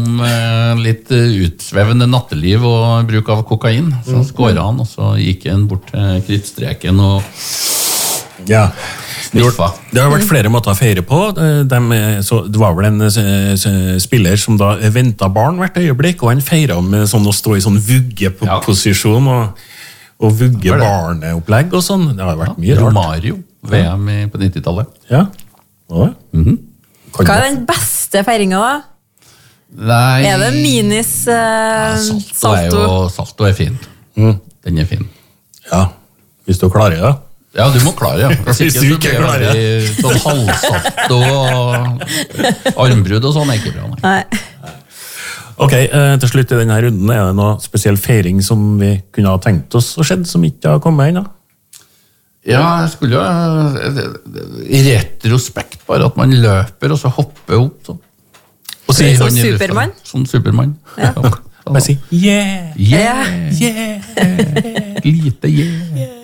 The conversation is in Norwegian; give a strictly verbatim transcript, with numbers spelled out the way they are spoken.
litt utsvevende natteliv og bruk av kokain. Så skåret han, og så gikk han bort til krittstreken og ja. sniffa. Det har vært flere måter å feire på. De, så det var vel en spiller som da ventet barn hvert øyeblikk, og han feiret med sånn å stå i sånn vuggeposisjon og, og vugge barneopplegg og sånn. Det har vært mye rart. Romario, V M på nittitallet. Ja. Ja. Mm-hmm. Hva er den beste feiringen da? Nei. Er det minis uh, ja, salto? salto? Er jo, salto er fin. Mm. Den er fin. Ja, hvis du klarer det. Ja, du må klare, ja. Hvis Hvis du ikke klarer det. Sånn halvsalto og armbrudd og sånn er ikke bra. Nei. Nei. Ok, eh, til slutt i denne runden, er det noe spesiell feiring som vi kunne ha tenkt oss og skjedd som ikke har kommet inn da? Ja, jeg skulle jo i retrospekt bare at man løper og så hopper opp sånn. Og si, Som Superman? Som Superman. Ja. bare si, yeah, Yeah, yeah. lite yeah.